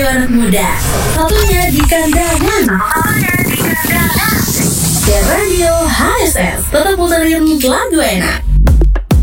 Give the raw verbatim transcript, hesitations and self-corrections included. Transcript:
radio anak muda. Satunya di kandangan. Dan radio H S S tetap puterin lagu enak.